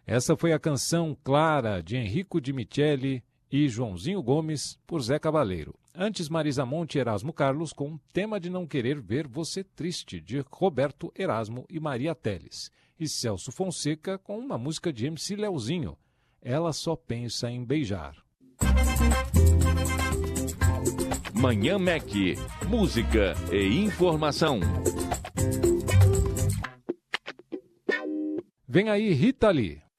Essa foi a canção Clara, de Enrico de Micheli e Joãozinho Gomes, por Zé Cabaleiro. Antes, Marisa Monte e Erasmo Carlos com Tema de Não Querer Ver Você Triste, de Roberto Erasmo e Maria Teles. E Celso Fonseca com uma música de MC Leozinho, Ela Só Pensa em Beijar. Manhã Mac, música e informação. Vem aí Rita Lee.